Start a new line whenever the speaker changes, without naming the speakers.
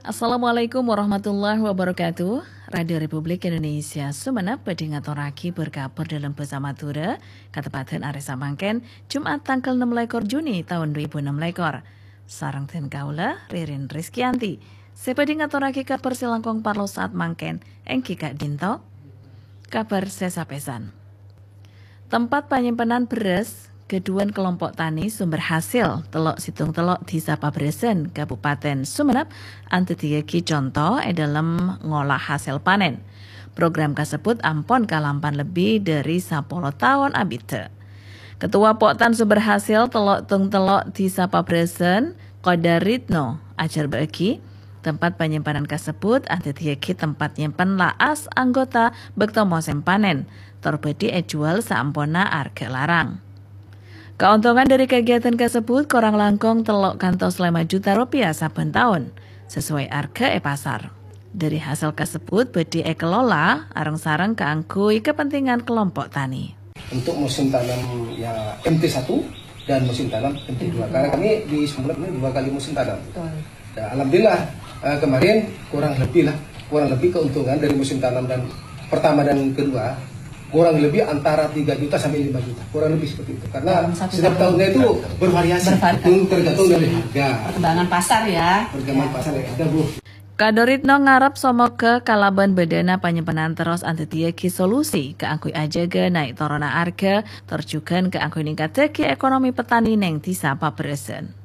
Assalamualaikum warahmatullahi wabarakatuh. Radio Republik Indonesia Sumenep badhe ngaturake berkabar dalam Basa Madura katepaten Aresa Mangken Jumat tanggal 16 Juni tahun 2016. Sareng den kaula Ririn Rizkianti. Sepedhe ngaturake kabar silangkung parlo saat mangken engki Kak Dinto. Kabar sesapesan. Tempat penyimpanan beras Keduan kelompok tani sumber hasil telok situng telok di Sapabresen, Kabupaten Sumenep, antetiaki contoh dalam ngolah hasil panen. Program tersebut ampon kalampan lebih dari 10 tahun abite. Ketua Poktan sumber hasil telok tung telok di Sapabresen, Kodaritno ajar bagi tempat penyimpanan tersebut antetiaki tempat nyimpen laas anggota bektomo sempanen, terbedi jual saampona arga larang. Keuntungan dari kegiatan tersebut kurang langkung telok kantos 5 juta rupiah saben tahun, sesuai harga pasar. Dari hasil tersebut bedi kelola areng-sareng keangkui kepentingan kelompok tani.
Untuk musim tanam ya MT1 dan musim tanam MT2, karena kami di Sumenep ini 2 kali musim tanam. Ya, alhamdulillah kemarin kurang lebih keuntungan dari musim tanam dan pertama dan kedua kurang lebih antara 3 juta sampai 5 juta, kurang lebih seperti itu. Karena setiap tahunnya itu bervariasi, tergantung dari harga.
Perkembangan pasar ya.
Perkembangan pasar yang ada, Bu.
Kadoritno ngarep somoke kalaban bedana penyimpanan terus antitiaki solusi keangkui ajaga naik torona harga terjugan keangkui ningkatake ekonomi petani neng di Sapabresen.